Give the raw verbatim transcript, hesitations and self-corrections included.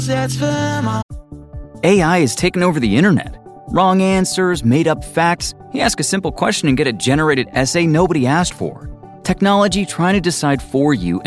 A I has taken over the internet. Wrong answers, made-up facts. You ask a simple question and get a generated essay nobody asked for. Technology trying to decide for you